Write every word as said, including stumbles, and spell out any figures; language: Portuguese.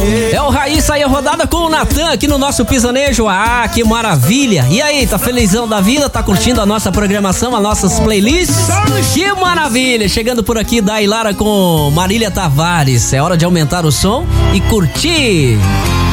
É o Raíssa aí, a rodada com o Natan aqui no nosso pisanejo. Ah, que maravilha. E aí, tá felizão da vida? Tá curtindo a nossa programação, as nossas playlists? Que maravilha. Chegando por aqui, Dailara com Marília Tavares. É hora de aumentar o som e curtir.